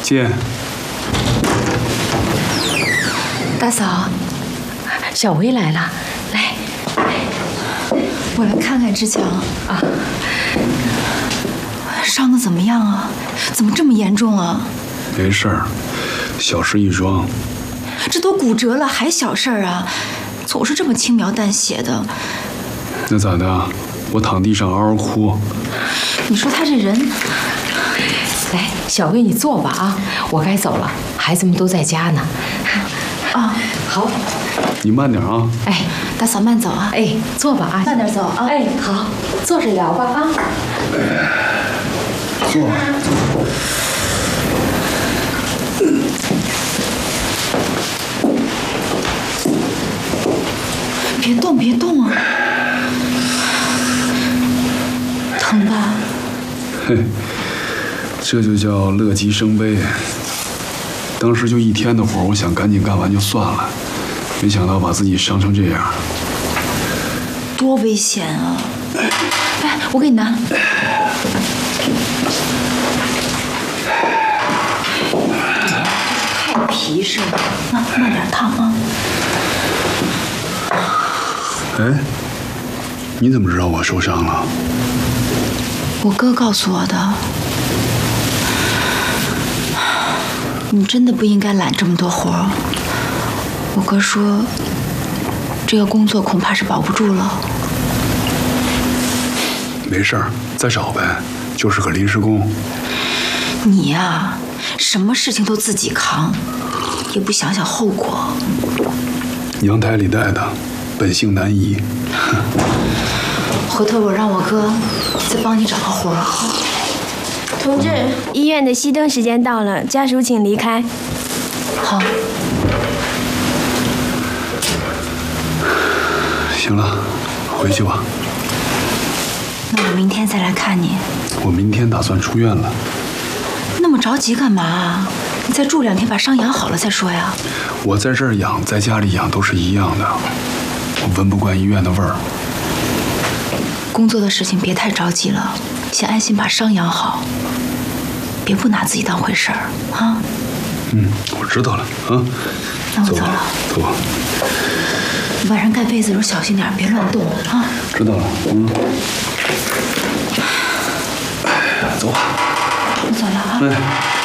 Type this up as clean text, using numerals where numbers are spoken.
进。 大嫂，小薇来了，来，我来看看志强啊。伤得怎么样啊？怎么这么严重啊？ 没事儿，小事一桩。 这都骨折了还小事儿啊？总是这么轻描淡写的。 那咋的？我躺地上嗷嗷哭。 你说他这人…… 来，小薇你坐吧啊，我该走了，孩子们都在家呢。 啊， 好， 你慢点啊。 哎，大嫂慢走啊。 哎，坐吧啊， 慢点走啊。 哎，好，坐着聊吧啊。 坐吧。 别动，别动啊！疼吧？ 嘿，这就叫乐极生悲。当时就一天的活，我想赶紧干完就算了，没想到把自己伤成这样。 多危险啊！来，我给你拿。太皮实了，慢点烫啊！ 哎，你怎么知道我受伤了？ 我哥告诉我的。你真的不应该揽这么多活儿。我哥说，这个工作恐怕是保不住了。 没事儿，再找呗，就是个临时工。 你呀，什么事情都自己扛，也不想想后果。 娘胎里带的，本性难移。 回头我让我哥再帮你找个活儿。 同志，医院的熄灯时间到了，家属请离开。 好。 行了，回去吧。 那我明天再来看你。 我明天打算出院了。 那么着急干嘛啊？你再住2天，把伤养好了再说呀。 我在这儿养，在家里养都是一样的。我闻不惯医院的味儿。 工作的事情别太着急了，先安心把伤养好，别不拿自己当回事儿啊。 我知道了啊。 那我走了。 走吧。 晚上盖被子的时候小心点，别乱动啊。 知道了。走吧。 我走了啊。